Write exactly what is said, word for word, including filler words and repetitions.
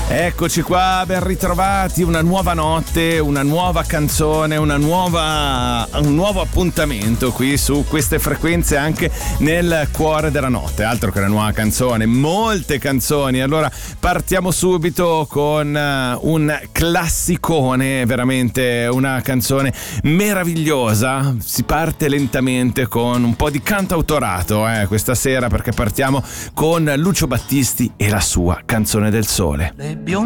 Eccoci qua, ben ritrovati, una nuova notte, una nuova canzone, una nuova, un nuovo appuntamento qui su queste frequenze anche nel cuore della notte, altro che una nuova canzone, molte canzoni. Allora partiamo subito con un classicone, veramente una canzone meravigliosa. Si parte lentamente con un po' di cantautorato eh, questa sera, perché partiamo con Lucio Battisti e la sua Canzone del Sole. Le bionde